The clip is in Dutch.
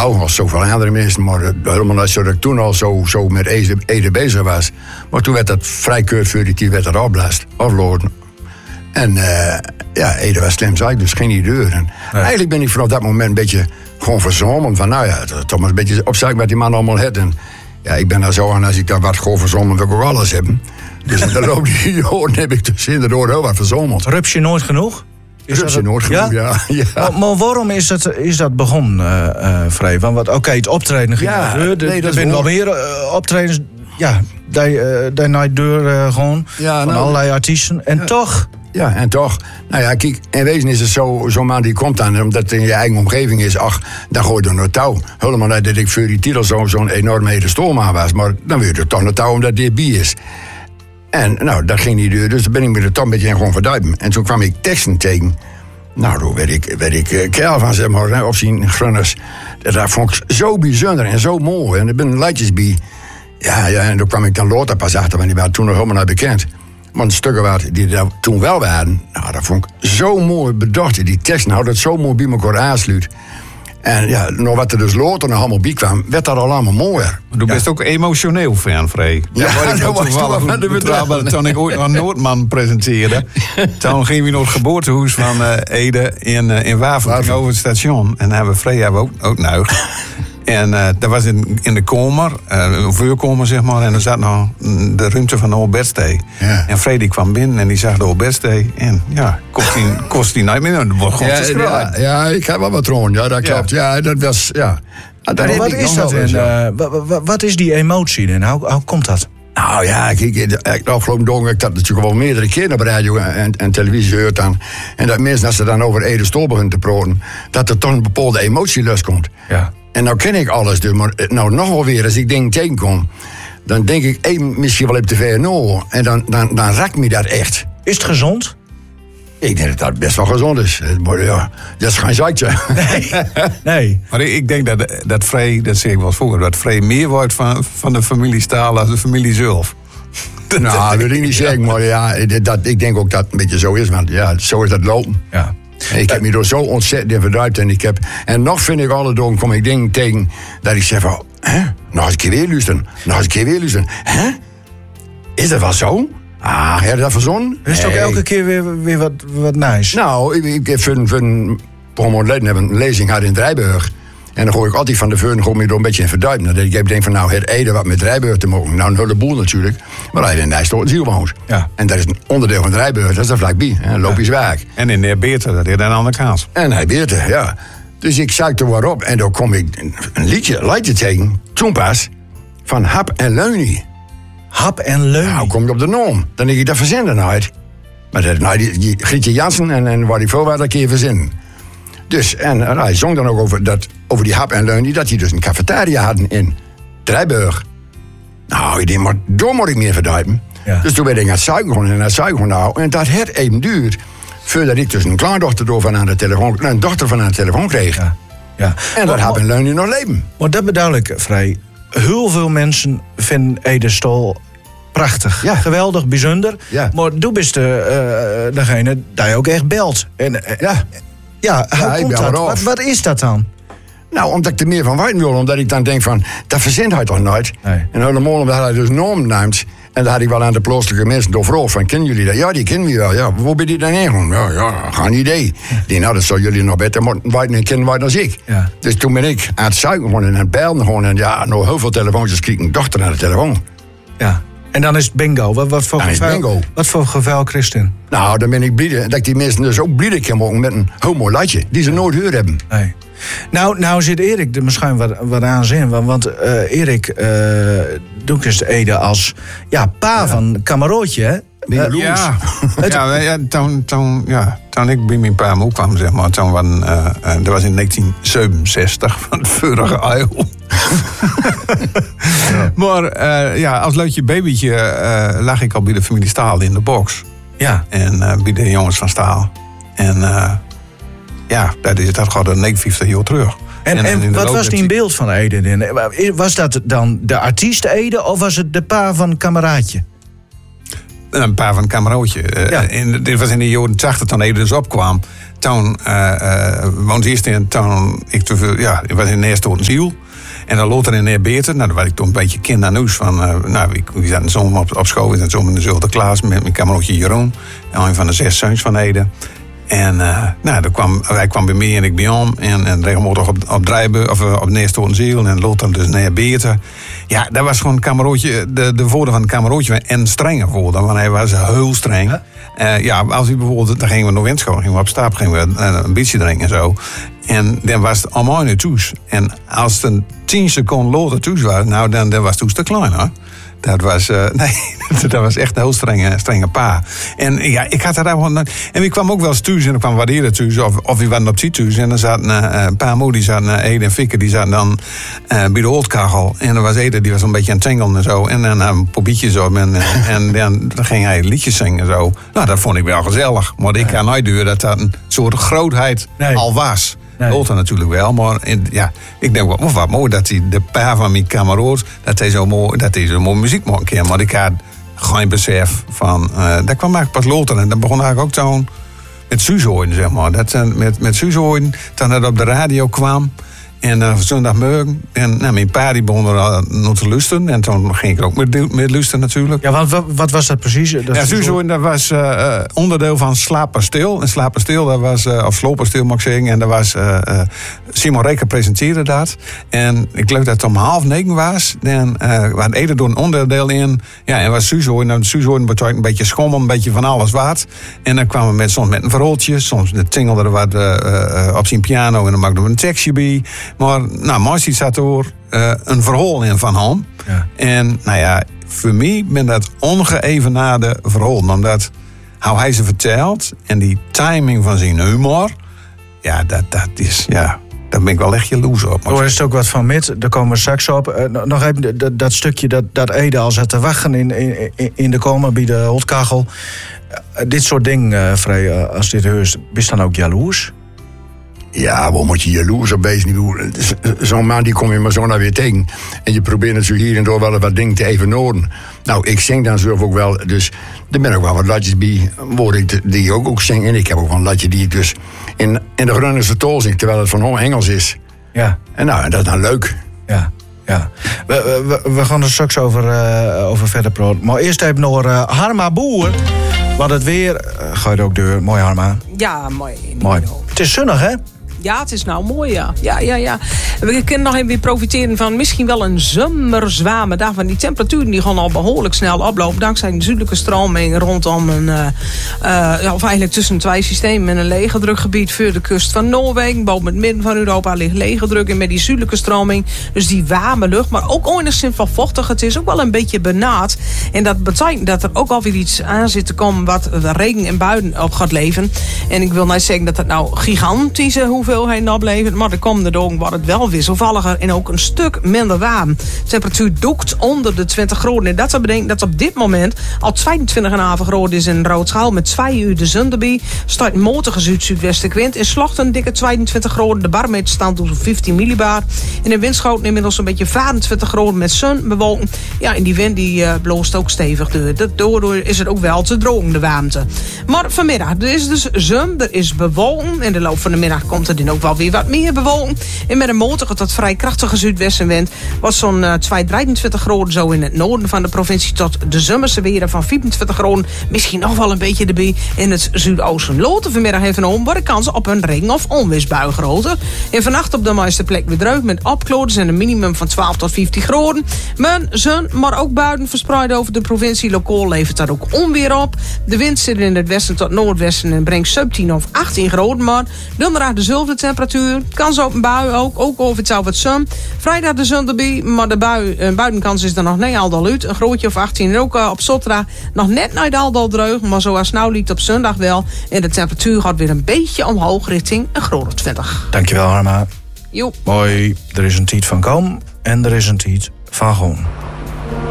touw als zoveel andere mensen. Maar helemaal niet zo dat ik toen al zo met Ede bezig was. Maar toen werd dat vrij kort voor die tijd werd dat afgelopen. En Ede was slim, zei ik, dus geen idee. En eigenlijk ben ik vanaf dat moment een beetje gewoon verzomeld. Van toch maar een beetje opzij wat die man allemaal had. En ja, ik ben daar zo aan, als ik daar wat gewoon verzomeld, wil ik ook alles hebben. Dus in de loop die jaren heb ik dus inderdaad heel wat verzomeld. Rups je nooit genoeg? Ja. Maar waarom is dat begonnen, Vrij? Want het optreden ging er zijn wel meer optredens. Ja, die naar de deur gewoon. Ja, van allerlei artiesten. En toch... Ja, en toch. Nou ja, kijk, in wezen is het zo'n man die komt aan, omdat het in je eigen omgeving is, dan gooi je er naar touw. Helemaal niet dat ik voor die titel zo'n enorme hele stoorman was, maar dan wil je er toch naar touw omdat dit bij is. En nou, dat ging niet door, dus dan ben ik me er toch een beetje in gewoon verduipen. En toen kwam ik teksten tegen. Nou, toen werd ik keil van, zeg maar, of zien grunners. Dat vond ik zo bijzonder en zo mooi. En er ben liedjes bij. Ja, en toen kwam ik dan later pas achter, want die waren toen nog helemaal niet bekend. Maar de stukken die er toen wel waren, nou, dat vond ik zo mooi bedacht. Die tekst, nou, dat zo mooi bij elkaar aansluit. En ja, nog wat er dus later nog allemaal bij kwam, werd dat al allemaal mooier. Maar du bent ook emotioneel fan, Vrij. Toen ik ooit aan Noordman presenteerde, toen gingen we naar het geboortehuis van Ede in Waver over het station. En daar hebben Vrij ook nuig. En dat was in de kamer, een vuurkamer zeg maar, en er zat nog de ruimte van de Albertstee. Ja. En Freddy kwam binnen en die zag de Albertstee en ja, kost die niet meer, dat wordt gewoon te schrijven. Ja, ik heb wel wat troon, ja, dat klopt. Ja, dat was, ja. Wat is dat wat is die emotie dan? Hoe komt dat? Nou ja, de afgelopen dagen heb ik dat natuurlijk wel meerdere keren op radio en televisie gehoord aan. En dat mensen, als ze dan over Ede Stoel beginnen te praten, dat er toch een bepaalde emotie loskomt. Ja. En nou ken ik alles, dus, maar nou nogal weer, als ik dingen tegenkom, dan denk ik, misschien wel op de VNO. En dan raakt me dat echt. Is het gezond? Ik denk dat dat best wel gezond is. Maar ja, dat is geen zaakje. Nee. Maar ik denk dat Vrij, dat zeg ik wel eens vroeger, dat Vrij meer wordt van de familie Staal als de familie zelf. Nou, dat wil ik niet zeggen, maar ja, ik denk ook dat het een beetje zo is, want ja, zo is dat lopen. Ja. Ik heb me er zo ontzettend in verduipt en nog vind ik alle dagen kom ik dingen tegen dat ik zeg van, nog eens een keer weer luisteren, hè? Is dat wel zo? Heb je dat verzonnen? Is het ook elke keer weer wat nice? Nou, ik heb voor een paar maanden geleden een lezing gehad in Drijburg. En dan gooi ik altijd van de veun me er een beetje in verduipen. Dan denk ik van, nou, het Ede wat met Drijburg te mogen. Nou, een heleboel natuurlijk. Maar hij in Nijstel Ziel woont. Ja. En dat is een onderdeel van Drijburg. Dat is daar vlakbij. Lopisch werk. En in de Beerte, dat is aan de andere kant. En hij Beerte, ja. Dus ik zuikte er wat op. En dan kom ik een liedje tegen. Toen pas. Van Hap en Leunie. Hap en Leunie? Nou, kom ik op de noom. Dan denk ik, dat verzenden uit. Maar die Grietje Jansen en waar die veel wat een keer verzinnen. Dus, en hij zong dan ook over die Hap en Leunie, dat hij dus een cafetaria hadden in Drijburg. Nou, ik denk, maar daar moet ik meer verduipen. Ja. Dus toen ben ik aan het zuigen nou. En dat het even duurt, voordat ik dus een kleindochter een dochter van aan de telefoon kreeg. Ja. Ja. En dat Hap en Leunie nog leven. Maar dat bedoel ik, Vrij. Heel veel mensen vinden Ede Stoel prachtig. Ja. Geweldig, bijzonder. Ja. Maar du bent degene die je ook echt belt. En, Ja, hoe komt dat? Wat is dat dan? Nou, omdat ik er meer van weten wil. Omdat ik dan denk van, dat verzint hij toch nooit? Nee. En helemaal omdat hij dus norm neemt. En dan had ik wel aan de plaatselijke mensen doorvraagd van, kennen jullie dat? Ja, die kennen we wel. Ja, waar ben je dan heen? Ja, geen idee. Die, nou, dat zou jullie nog beter weten en kennen dan ik. Ja. Dus toen ben ik aan het zuigen gewoon en aan het bellen gewoon. En ja, nog heel veel telefoontjes kreeg ik een dochter naar de telefoon. Ja. En dan is het bingo. Wat voor geval, Christen? Nou, dan ben ik blij dat ik die mensen dus ook blij kan maken met een heel mooi liedje. Die ze nooit gehoord hebben. Nee. Nou zit Erik er misschien wat aan zin. Want Erik doet dus Ede als pa van Kamarootje, hè? Toen ik bij mijn pa ook kwam, zeg maar. Dat was in 1967 van het vorige eeuw. Maar als leutje babytje lag ik al bij de familie Staal in de box. Ja. En bij de jongens van Staal. En dat gaat een 50 jaar terug. En wat was die beeld van Ede? Was dat dan de artiest Ede of was het de pa van Kameraadje? Een paar van Kamarootje. Dit was in de jaren 80 toen Ede dus opkwam. toen woonde eerst in toen ik was in Neerstoortenziel. En dan later in Neerbeerten. Nou, dan was ik toen een beetje kind aan nieuws van. We zaten zomer op school. We zaten zomer in dezelfde klas met mijn kameraadje Jeroen. Een van de 6 zoons van Ede. En hij kwam bij mij en ik bij hem. En regelmatig op Drijben of op Neerstoortenziel. En later dus Neerbeerten. Ja, dat was gewoon een kameraadje. De voordeel van een kameraadje. En strenger voordeel. Want hij was heel streng. Als hij bijvoorbeeld. Dan gingen we naar windschool. Gingen we op stap. Gingen we een biertje drinken en zo. En dan was het allemaal nu thuis. En als het een 10 seconden later thuis was, nou, dan was het thuis te klein, hoor. Dat was, dat was echt een heel strenge pa. En ja, ik had daar gewoon. En wie kwam ook wel eens thuis en dan kwam waarderen thuis. Of wie waren op zit thuis. En dan zaten een paar moe, die zaten Ede en Fikke, die zaten dan bij de Oldkachel. En dan was Ede, die was een beetje aan het tengelen en zo. En dan een popietje zo. En dan ging hij liedjes zingen en zo. Nou, dat vond ik wel gezellig. Maar ik kan nooit duren dat een soort grootheid al was. Nee. Natuurlijk wel, maar ik denk wel wat mooi dat hij de pa van mijn kameraad, dat hij zo mooi muziek maken kan. Maar ik had geen besef van, dat kwam eigenlijk pas later. En dan begon eigenlijk ook toen met Suushoorn, zeg maar. Met Suushoorn, toen dat op de radio kwam. En zondagmorgen. En mijn pa die begon er nog te luisteren. En toen ging ik er ook met luisteren natuurlijk. Ja, wat was dat precies? Suushoorn, dat was onderdeel van Slapen Stil. En Slapen Stil, dat was, of Slopen Stil mag ik zeggen. En dat was, Simon Reker presenteerde dat. En ik geloof dat het om 8:30 was. En we hadden eerder door een onderdeel in. Ja, en was Suushoorn. Nou, Suushoorn betekent een beetje schommel, een beetje van alles wat. En dan kwamen we soms met een verhaaltje. Soms tingelde er wat op zijn piano. En dan maakten we een tekstje bij. Maar meestal zat er een verhaal in van hem. Ja. En voor mij ben dat ongeëvenaarde verhaal. Omdat hoe hij ze vertelt en die timing van zijn humor. Ja, dat is, daar ben ik wel echt jaloers op. Er is ook wat van met, daar komen we straks op. Nog even dat stukje dat Ede al zat te wachten in de komen bij de Oldkachel. Dit soort dingen, Frey, als dit heust, ben je dan ook jaloers? Ja, waar moet je jaloers op wezen? Zo'n man die kom je maar zo naar weer tegen. En je probeert het zo hier en door wel wat dingen te evenaren. Nou, ik zing dan zelf ook wel. Dus er ben ook wel wat latjes bij die ik ook zing. En ik heb ook wel een latje die ik dus in de Groningse tol zing. Terwijl het van Engels is. Ja. En nou, dat is dan leuk. Ja. Ja. We gaan er straks over verder praten. Maar eerst even naar Harma Boer. Wat het weer. Ga je ook deur. Mooi, Harma. Ja, mooi. Het is zonnig, hè? Ja, het is nou mooi, ja. Ja. We kunnen nog even weer profiteren van misschien wel een zomerzwame dag. Want die temperaturen die gaan al behoorlijk snel oplopen. Dankzij de zuidelijke stroming rondom of eigenlijk tussen 2 systemen. Met een lege drukgebied voor de kust van Noorwegen. Boven het midden van Europa ligt lege druk. En met die zuidelijke stroming, dus die warme lucht. Maar ook enigszins wel vochtig. Het is ook wel een beetje benauwd. En dat betekent dat er ook alweer iets aan zit te komen wat regen en buien op gaat leveren. En ik wil niet zeggen dat het nou gigantische hoeveelheid oplevert, maar de komende dagen wordt het wel wisselvalliger en ook een stuk minder warm. De temperatuur doekt onder de 20 graden. En dat betekent dat op dit moment al 22,5 graden is in Roodschaal met 2 uur de zon erbij. Start een matige zuid-zuidwestenwind. In Slochten een dikke 22 graden. De barometer staat op 15 millibar. En in Winschoten inmiddels een beetje 24 graden met zon bewolken. Ja, en die wind die bloost ook stevig. Daardoor is het ook wel te drogen, de warmte. Maar vanmiddag, er is dus zon, er is bewolken. In de loop van de middag komt er dan ook wel weer wat meer bewolken. En met een matige tot vrij krachtige zuidwestenwind was zo'n 23 graden zo in het noorden van de provincie tot de zomerse weer van 24 graden. Misschien nog wel een beetje erbij in het zuidoosten. Later vanmiddag heeft een worden kans op een regen- of onweersbui groter. En vannacht op de meeste plek weer droog met opklaringen en een minimum van 12 tot 15 graden. Met zon, maar ook buien verspreid over de provincie. Lokaal levert dat ook onweer op. De wind zit in het westen tot noordwesten en brengt 17 of 18 graden. Maar donderdag dezelfde temperatuur. Kans op een bui ook over het zou wat zon. Vrijdag de zon erbij, maar de buitenkans is er nog niet al uit. Een grootje of 18 en ook op Sotra nog net niet al droog. Maar zoals nou liegt op zondag wel. En de temperatuur gaat weer een beetje omhoog richting een graad of 20. Dankjewel, Harma. Jo. Mooi. Er is een tijd van kom en er is een tijd van gewoon.